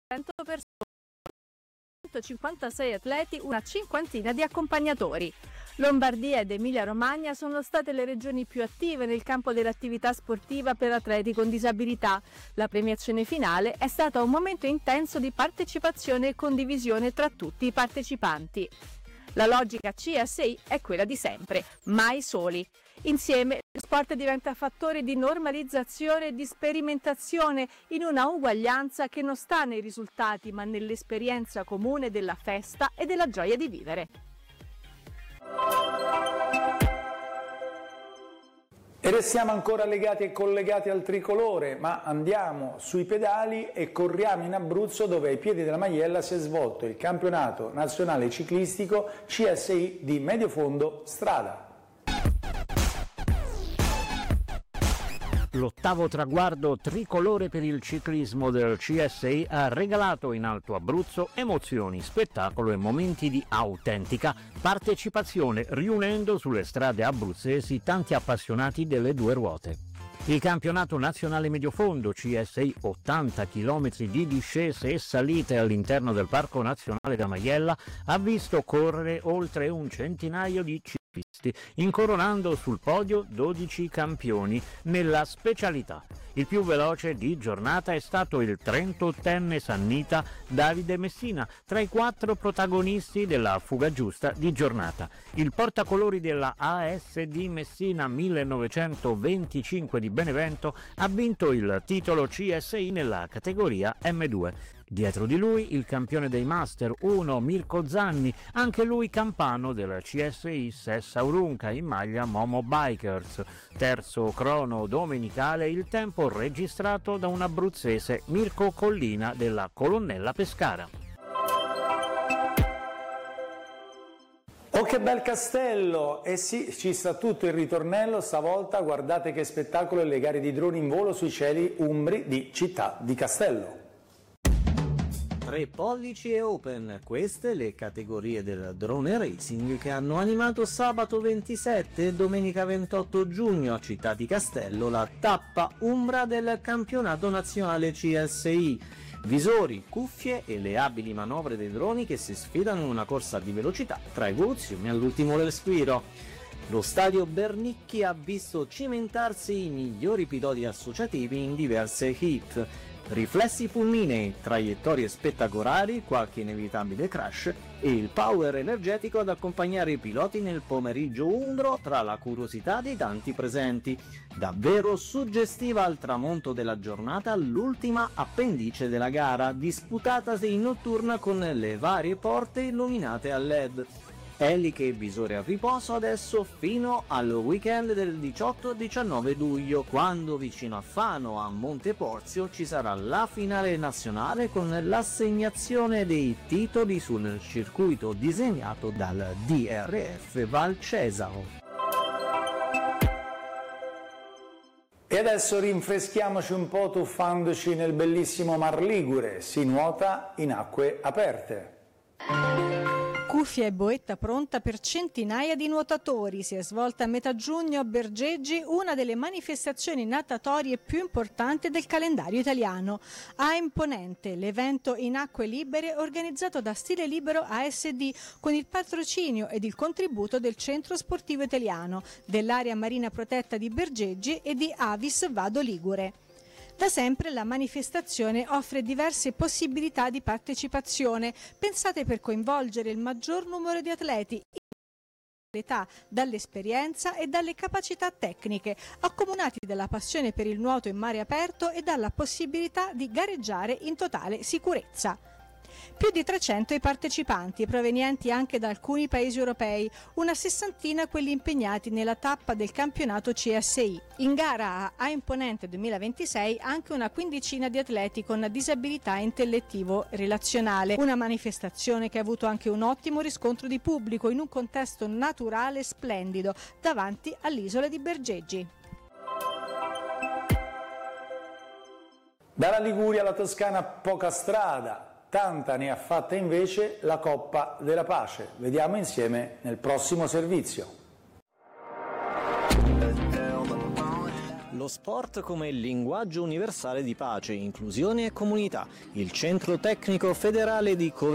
100 persone, 156 atleti, una cinquantina di accompagnatori. Lombardia ed Emilia-Romagna sono state le regioni più attive nel campo dell'attività sportiva per atleti con disabilità. La premiazione finale è stata un momento intenso di partecipazione e condivisione tra tutti i partecipanti. La logica CSI è quella di sempre, mai soli. Insieme lo sport diventa fattore di normalizzazione e di sperimentazione in una uguaglianza che non sta nei risultati ma nell'esperienza comune della festa e della gioia di vivere. E restiamo ancora legati e collegati al tricolore, ma andiamo sui pedali e corriamo in Abruzzo, dove ai piedi della Maiella si è svolto il campionato nazionale ciclistico CSI di Mediofondo Strada. L'ottavo traguardo tricolore per il ciclismo del CSI ha regalato in Alto Abruzzo emozioni, spettacolo e momenti di autentica partecipazione, riunendo sulle strade abruzzesi tanti appassionati delle due ruote. Il campionato nazionale mediofondo CSI 80 km di discese e salite all'interno del Parco Nazionale da Maiella ha visto correre oltre un centinaio di ciclisti, incoronando sul podio 12 campioni nella specialità. Il più veloce di giornata è stato il 38enne sannita Davide Messina, tra i 4 protagonisti della fuga giusta di giornata. Il portacolori della ASD Messina 1925 di Benevento ha vinto il titolo CSI nella categoria M2. Dietro di lui il campione dei Master 1 Mirko Zanni, anche lui campano del CSI Sessa Urunca in maglia Momo Bikers. Terzo crono domenicale il tempo registrato da un abruzzese, Mirko Collina della Colonnella Pescara. Oh, che bel castello! E sì, ci sta tutto il ritornello, stavolta guardate che spettacolo e le gare di droni in volo sui cieli umbri di Città di Castello. 3 pollici e open, queste le categorie del drone racing che hanno animato sabato 27 e domenica 28 giugno a Città di Castello la tappa umbra del campionato nazionale CSI. Visori, cuffie e le abili manovre dei droni che si sfidano in una corsa di velocità tra evoluzioni all'ultimo respiro. Lo stadio Bernicchi ha visto cimentarsi i migliori piloti associativi in diverse heat. Riflessi fulminei, traiettorie spettacolari, qualche inevitabile crash e il power energetico ad accompagnare i piloti nel pomeriggio umbro tra la curiosità dei tanti presenti. Davvero suggestiva al tramonto della giornata l'ultima appendice della gara, disputatasi in notturna con le varie porte illuminate a LED. Eliche e visore a riposo adesso fino al weekend del 18-19 luglio, quando vicino a Fano a Monteporzio ci sarà la finale nazionale con l'assegnazione dei titoli sul circuito disegnato dal DRF Val Cesaro. E adesso rinfreschiamoci un po' tuffandoci nel bellissimo Mar Ligure, si nuota in acque aperte. Cuffia e boetta pronta per centinaia di nuotatori. Si è svolta a metà giugno a Bergeggi una delle manifestazioni natatorie più importanti del calendario italiano. A Imponente, l'evento in acque libere organizzato da Stile Libero ASD con il patrocinio ed il contributo del Centro Sportivo Italiano, dell'area marina protetta di Bergeggi e di Avis Vado Ligure. Da sempre la manifestazione offre diverse possibilità di partecipazione, pensate per coinvolgere il maggior numero di atleti dall'esperienza e dalle capacità tecniche, accomunati dalla passione per il nuoto in mare aperto e dalla possibilità di gareggiare in totale sicurezza. Più di 300 i partecipanti, provenienti anche da alcuni paesi europei, una sessantina quelli impegnati nella tappa del campionato CSI. In gara a Imponente 2026 anche una quindicina di atleti con disabilità intellettivo-relazionale. Una manifestazione che ha avuto anche un ottimo riscontro di pubblico in un contesto naturale e splendido davanti all'isola di Bergeggi. Dalla Liguria alla Toscana poca strada. Tanta ne ha fatta invece la Coppa della Pace. Vediamo insieme nel prossimo servizio. Lo Lo sport come linguaggio universale di pace, inclusione e comunità. Il Centro Tecnico Federale di Coverciano